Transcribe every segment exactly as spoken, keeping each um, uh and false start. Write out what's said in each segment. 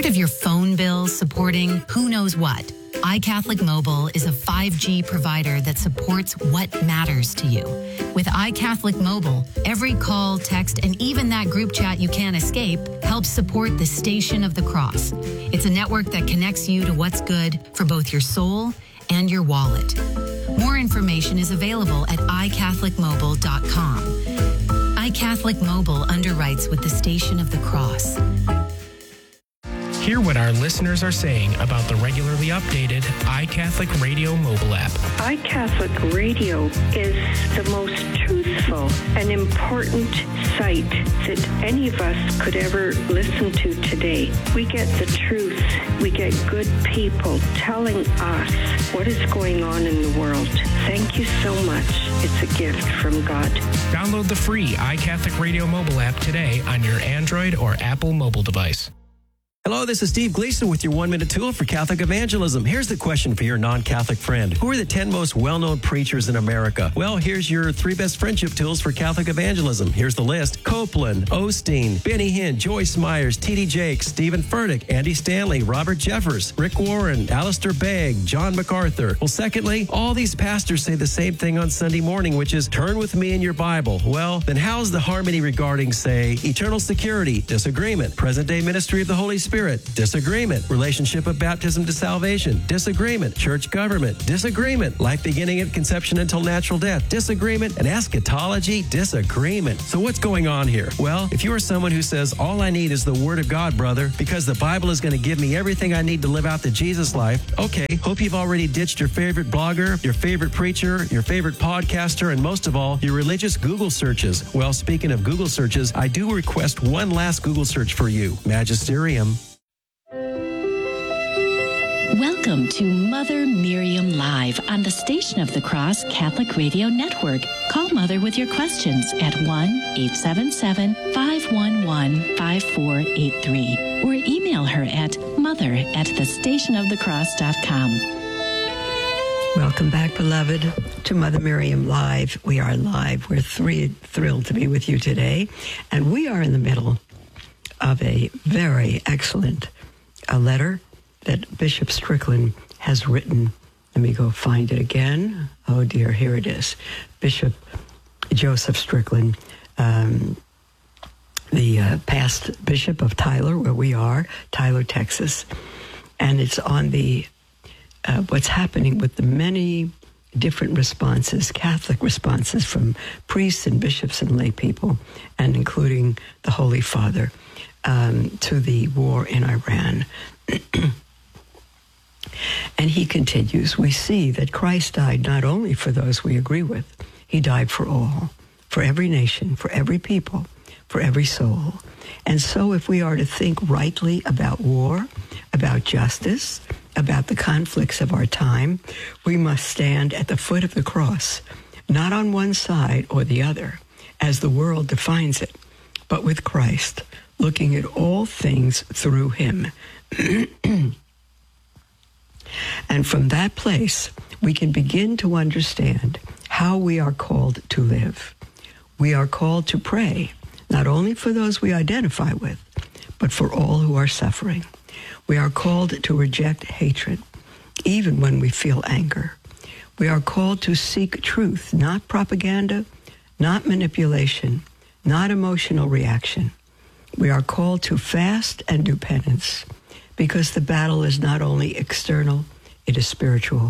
Tired of your phone bill supporting who knows what? iCatholic Mobile is a five G provider that supports what matters to you. With iCatholic Mobile, every call, text, and even that group chat you can't escape helps support the Station of the Cross. It's a network that connects you to what's good for both your soul and your wallet. More information is available at i catholic mobile dot com. iCatholic Mobile underwrites with the Station of the Cross. Hear what our listeners are saying about the regularly updated iCatholic Radio mobile app. iCatholic Radio is the most truthful and important site that any of us could ever listen to today. We get the truth. We get good people telling us what is going on in the world. Thank you so much. It's a gift from God. Download the free iCatholic Radio mobile app today on your Android or Apple mobile device. Hello, this is Steve Gleason with your one-minute tool for Catholic evangelism. Here's the question for your non-Catholic friend. Who are the ten most well-known preachers in America? Well, here's your three best friendship tools for Catholic evangelism. Here's the list. Copeland, Osteen, Benny Hinn, Joyce Myers, T D Jakes, Stephen Furtick, Andy Stanley, Robert Jeffers, Rick Warren, Alistair Begg, John MacArthur. Well, secondly, all these pastors say the same thing on Sunday morning, which is turn with me in your Bible. Well, then how's the harmony regarding, say, eternal security? Disagreement. Present-day ministry of the Holy Spirit? Disagreement. Relationship of baptism to salvation? Disagreement. Church government? Disagreement. Life beginning at conception until natural death? Disagreement. And eschatology? Disagreement. So what's going on here? Well, if you are someone who says, all I need is the Word of God, brother, because the Bible is going to give me everything I need to live out the Jesus life, okay, hope you've already ditched your favorite blogger, your favorite preacher, your favorite podcaster, and most of all, your religious Google searches. Well, speaking of Google searches, I do request one last Google search for you. Magisterium. Welcome to Mother Miriam Live on the Station of the Cross Catholic Radio Network. Call Mother with your questions at one eight seven seven, five one one, five four eight three or email her at mother at the station of the cross dot com. Welcome back, beloved, to Mother Miriam Live. We are live. We're three, thrilled to be with you today. And we are in the middle of a very excellent a letter that Bishop Strickland has written. Let me go find it again. Oh, dear, here it is. Bishop Joseph Strickland, um, the uh, past bishop of Tyler, where we are, Tyler, Texas. And it's on the uh, what's happening with the many different responses, Catholic responses from priests and bishops and lay people, and including the Holy Father, um, to the war in Iran. And he continues, we see that Christ died not only for those we agree with, he died for all, for every nation, for every people, for every soul. And so if we are to think rightly about war, about justice, about the conflicts of our time, we must stand at the foot of the cross, not on one side or the other, as the world defines it, but with Christ, looking at all things through him. And from that place, we can begin to understand how we are called to live. We are called to pray, not only for those we identify with, but for all who are suffering. We are called to reject hatred, even when we feel anger. We are called to seek truth, not propaganda, not manipulation, not emotional reaction. We are called to fast and do penance, because the battle is not only external, it is spiritual.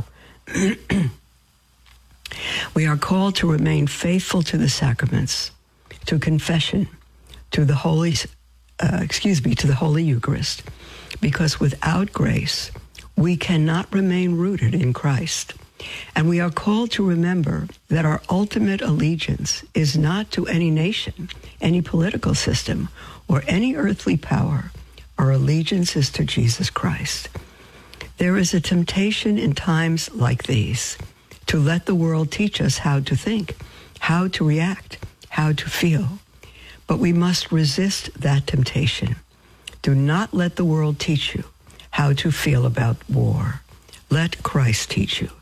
We are called to remain faithful to the sacraments, to confession, to the Holy, uh, excuse me, to the Holy Eucharist, because without grace, we cannot remain rooted in Christ. And we are called to remember that our ultimate allegiance is not to any nation, any political system, or any earthly power. Our allegiance is to Jesus Christ. There is a temptation in times like these to let the world teach us how to think, how to react, how to feel. But we must resist that temptation. Do not let the world teach you how to feel about war. Let Christ teach you.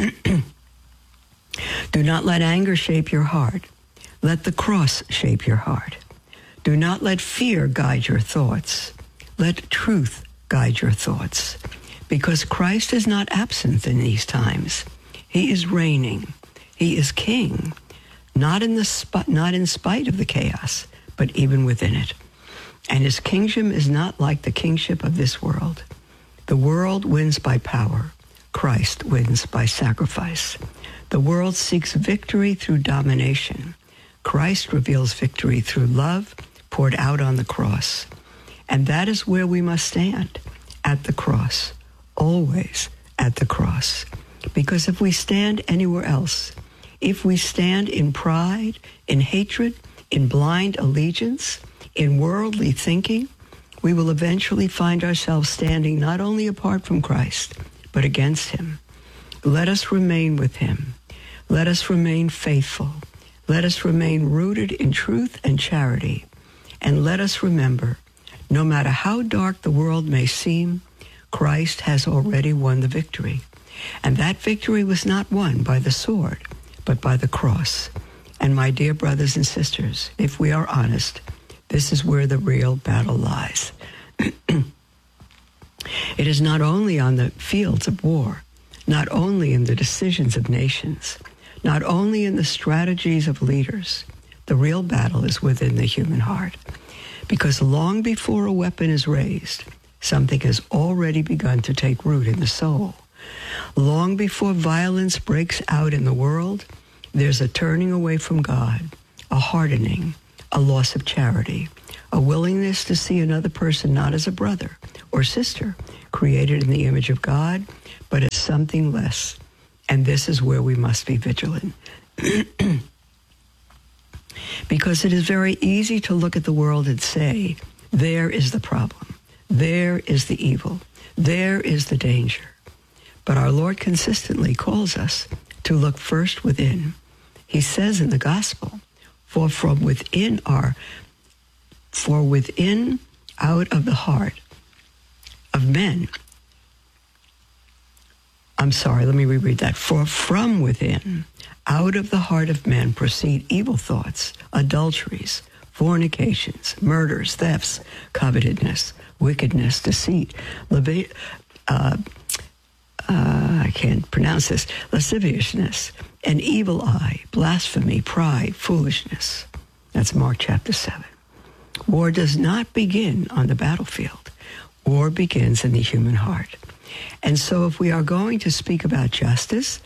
Do not let anger shape your heart. Let the cross shape your heart. Do not let fear guide your thoughts. Let truth guide your thoughts, because Christ is not absent in these times. He is reigning. He is king, not in the sp- not in spite of the chaos, but even within it. And his kingship is not like the kingship of this world. The world wins by power. Christ wins by sacrifice. The world seeks victory through domination. Christ reveals victory through love poured out on the cross. And that is where we must stand, at the cross, always at the cross. Because if we stand anywhere else, if we stand in pride, in hatred, in blind allegiance, in worldly thinking, we will eventually find ourselves standing not only apart from Christ, but against him. Let us remain with him. Let us remain faithful. Let us remain rooted in truth and charity. And let us remember, no matter how dark the world may seem, Christ has already won the victory. And that victory was not won by the sword, but by the cross. And my dear brothers and sisters, if we are honest, this is where the real battle lies. It is not only on the fields of war, not only in the decisions of nations, not only in the strategies of leaders. The real battle is within the human heart. Because long before a weapon is raised, something has already begun to take root in the soul. Long before violence breaks out in the world, there's a turning away from God, a hardening, a loss of charity, a willingness to see another person not as a brother or sister created in the image of God, but as something less. And this is where we must be vigilant. Because it is very easy to look at the world and say, there is the problem. There is the evil. There is the danger. But our Lord consistently calls us to look first within. He says in the gospel, for from within our, for within out of the heart of men, I'm sorry, let me reread that. For from within, out of the heart of men proceed evil thoughts, adulteries, fornications, murders, thefts, covetousness, wickedness, deceit, leva- uh, uh, I can't pronounce this, lasciviousness, an evil eye, blasphemy, pride, foolishness. That's Mark chapter seven. War does not begin on the battlefield. War begins in the human heart. And so if we are going to speak about justice,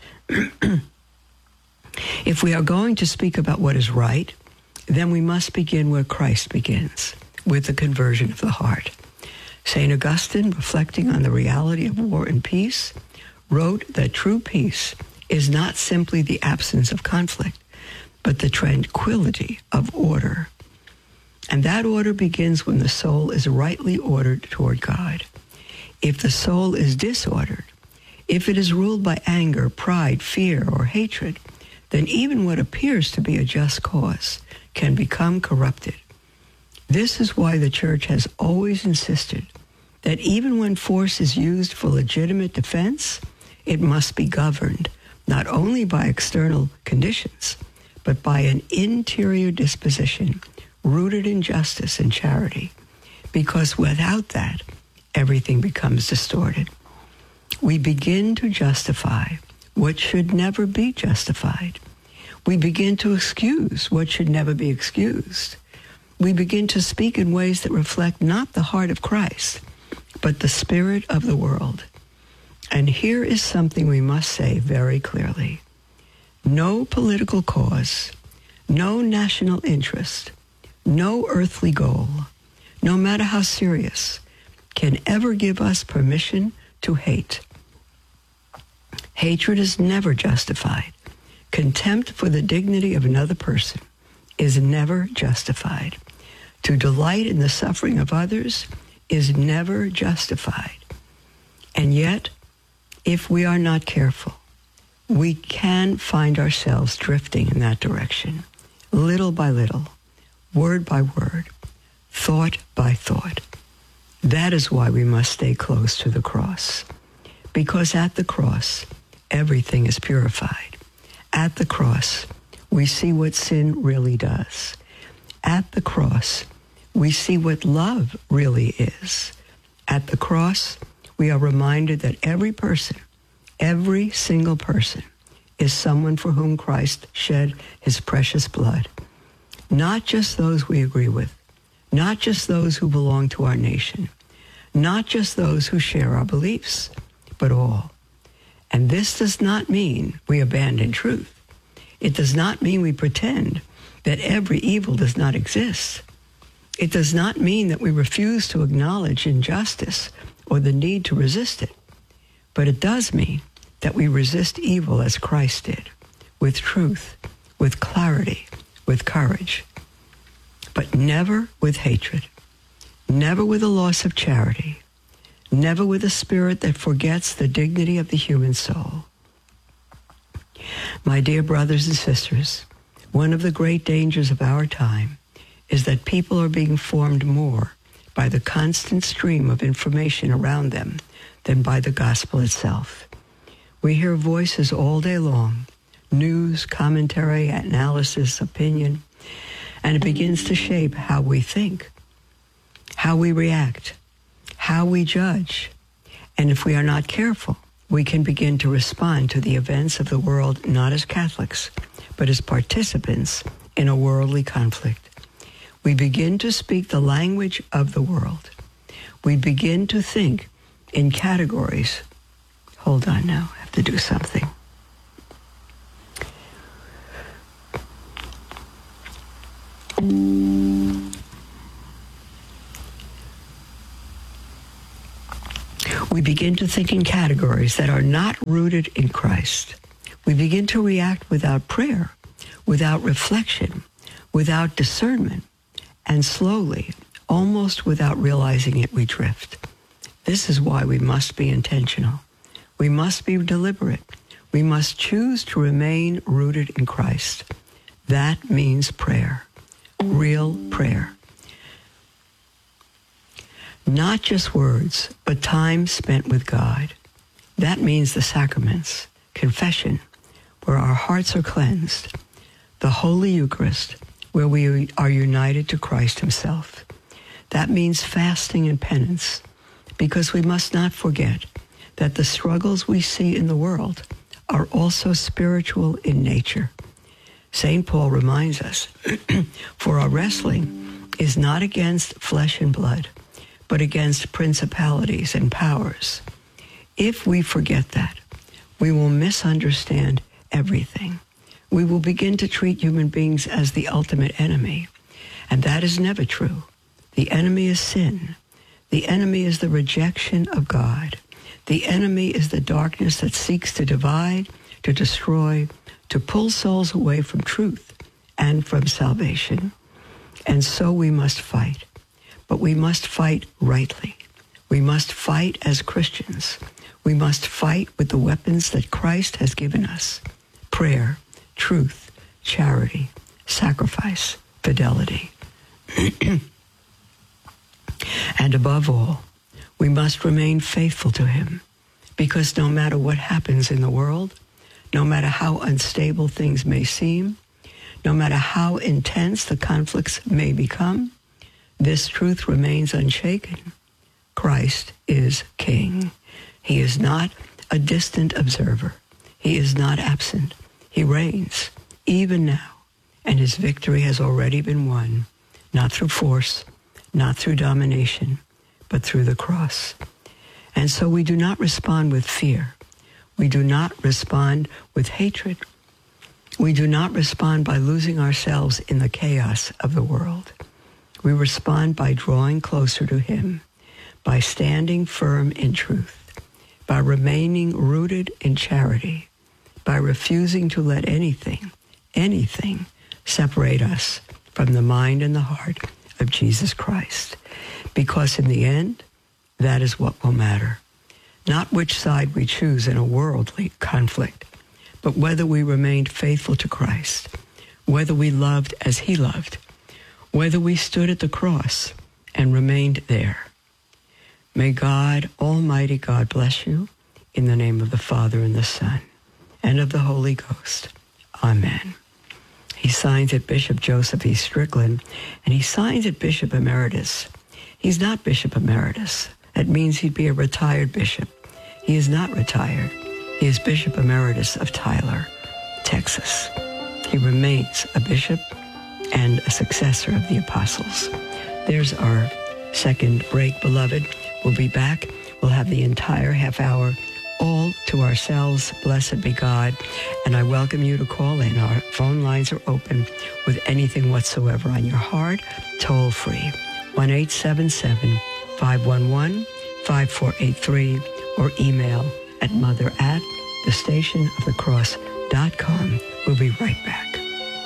if we are going to speak about what is right, then we must begin where Christ begins, with the conversion of the heart. Saint Augustine, reflecting on the reality of war and peace, wrote that true peace is not simply the absence of conflict, but the tranquility of order. And that order begins when the soul is rightly ordered toward God. If the soul is disordered, if it is ruled by anger, pride, fear, or hatred, then even what appears to be a just cause can become corrupted. This is why the Church has always insisted that even when force is used for legitimate defense, it must be governed not only by external conditions, but by an interior disposition rooted in justice and charity, because without that, everything becomes distorted. We begin to justify what should never be justified. We begin to excuse what should never be excused. We begin to speak in ways that reflect not the heart of Christ, but the spirit of the world. And here is something we must say very clearly. No political cause, no national interest, no earthly goal, no matter how serious, can ever give us permission to hate. Hatred is never justified. Contempt for the dignity of another person is never justified. To delight in the suffering of others is never justified. And yet, if we are not careful, we can find ourselves drifting in that direction, little by little, word by word, thought by thought. That is why we must stay close to the cross, because at the cross, everything is purified. At the cross, we see what sin really does. At the cross, we see what love really is. At the cross, we are reminded that every person, every single person, is someone for whom Christ shed his precious blood. Not just those we agree with, not just those who belong to our nation, not just those who share our beliefs, but all. And this does not mean we abandon truth. It does not mean we pretend that every evil does not exist. It does not mean that we refuse to acknowledge injustice or the need to resist it. But it does mean that we resist evil as Christ did, with truth, with clarity, with courage, but never with hatred, never with a loss of charity, never with a spirit that forgets the dignity of the human soul. My dear brothers and sisters, one of the great dangers of our time is that people are being formed more by the constant stream of information around them than by the gospel itself. We hear voices all day long, news, commentary, analysis, opinion, and it begins to shape how we think, how we react, how we judge. And if we are not careful, we can begin to respond to the events of the world not as Catholics, but as participants in a worldly conflict. We begin to speak the language of the world. We begin to think in categories. Hold on now, I have to do something. We begin to think in categories that are not rooted in Christ. We begin to react without prayer, without reflection, without discernment, and slowly, almost without realizing it, we drift. This is why we must be intentional. We must be deliberate. We must choose to remain rooted in Christ. That means prayer, real prayer. Not just words, but time spent with God. That means the sacraments, confession, where our hearts are cleansed, the Holy Eucharist, where we are united to Christ himself. That means fasting and penance, because we must not forget that the struggles we see in the world are also spiritual in nature. Saint Paul reminds us, for our wrestling is not against flesh and blood, but against principalities and powers. If we forget that, we will misunderstand everything. We will begin to treat human beings as the ultimate enemy, and that is never true. The enemy is sin. The enemy is the rejection of God. The enemy is the darkness that seeks to divide, to destroy, to pull souls away from truth and from salvation. And so we must fight. But we must fight rightly. We must fight as Christians. We must fight with the weapons that Christ has given us: prayer, truth, charity, sacrifice, fidelity. And above all, we must remain faithful to him, because no matter what happens in the world, no matter how unstable things may seem, no matter how intense the conflicts may become, this truth remains unshaken. Christ is King. He is not a distant observer. He is not absent. He reigns, even now, and his victory has already been won, not through force, not through domination, but through the cross. And so we do not respond with fear. We do not respond with hatred. We do not respond by losing ourselves in the chaos of the world. We respond by drawing closer to him, by standing firm in truth, by remaining rooted in charity, by refusing to let anything, anything separate us from the mind and the heart of Jesus Christ. Because in the end, that is what will matter. Not which side we choose in a worldly conflict, but whether we remained faithful to Christ, whether we loved as he loved, whether we stood at the cross and remained there. May God, Almighty God, bless you in the name of the Father and the Son and of the Holy Ghost. Amen. He signs it Bishop Joseph E. Strickland, and he signs it Bishop Emeritus. He's not Bishop Emeritus. That means he'd be a retired bishop. He is not retired. He is Bishop Emeritus of Tyler, Texas. He remains a bishop and a successor of the apostles. There's our second break, beloved. We'll be back. We'll have the entire half hour all to ourselves. Blessed be God. And I welcome you to call in. Our phone lines are open with anything whatsoever on your heart, toll free. one eight seven seven, five one one, five four eight three or email at mother at the station of the cross dot com. We'll be right back.